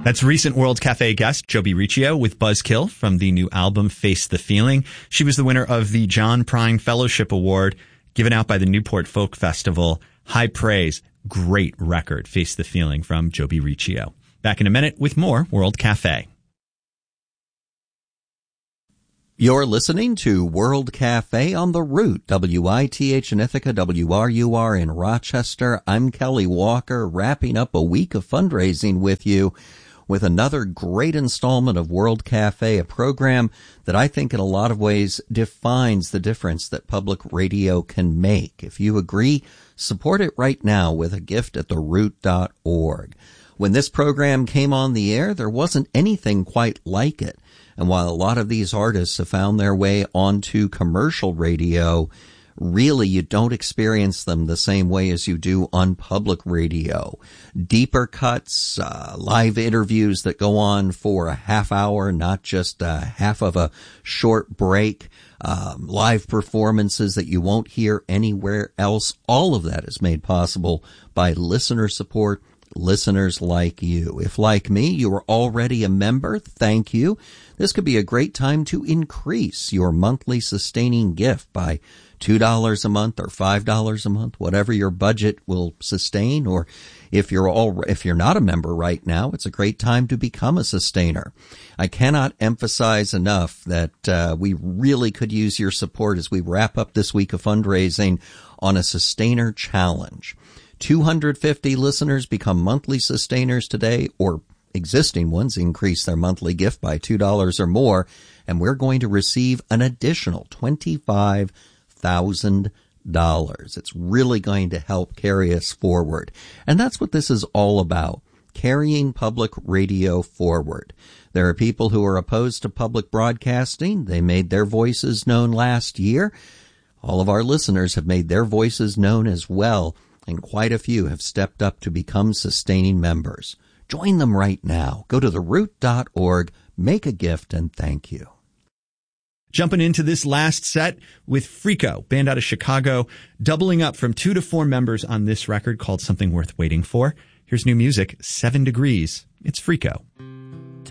That's recent World Cafe guest Joby Riccio with Buzzkill from the new album Face the Feeling. She was the winner of the John Prine Fellowship Award given out by the Newport Folk Festival. High praise. Great record, Face the Feeling from Joby Riccio. Back in a minute with more World Cafe. You're listening to World Cafe on The Root, WITH in Ithaca, WRUR in Rochester. I'm Kelly Walker, wrapping up a week of fundraising with you with another great installment of World Cafe, a program that I think in a lot of ways defines the difference that public radio can make. If you agree, support it right now with a gift at theroot.org. When this program came on the air, there wasn't anything quite like it. And while a lot of these artists have found their way onto commercial radio, really you don't experience them the same way as you do on public radio. Deeper cuts, live interviews that go on for a half hour, not just half of a short break, live performances that you won't hear anywhere else. All of that is made possible by listener support, listeners like you. If, like me, you are already a member, thank you. This could be a great time to increase your monthly sustaining gift by $2 a month or $5 a month, whatever your budget will sustain. Or if you're not a member right now, it's a great time to become a sustainer. I cannot emphasize enough that we really could use your support as we wrap up this week of fundraising on a sustainer challenge. 250 listeners become monthly sustainers today, or existing ones increase their monthly gift by $2 or more, and we're going to receive an additional $25,000. It's really going to help carry us forward. And that's what this is all about, carrying public radio forward. There are people who are opposed to public broadcasting. They made their voices known last year. All of our listeners have made their voices known as well, and quite a few have stepped up to become sustaining members. Join them right now. Go to theroot.org, make a gift, and thank you. Jumping into this last set with Freako, band out of Chicago, doubling up from 2 to 4 members on this record called Something Worth Waiting For. Here's new music, 7 Degrees. It's Freako.